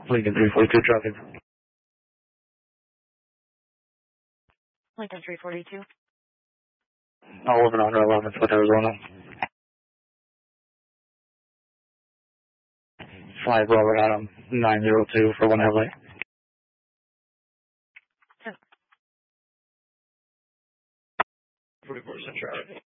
Lincoln 342 trucking. Lincoln 342. All living on 11th with Arizona. 5 Robert Adam 902 for 1 headlight. 44% traffic.